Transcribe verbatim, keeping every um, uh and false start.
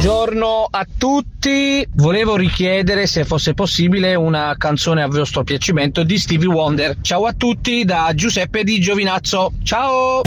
Buongiorno a tutti, volevo richiedere se fosse possibile una canzone a vostro piacimento di Stevie Wonder. Ciao a tutti da Giuseppe di Giovinazzo, ciao!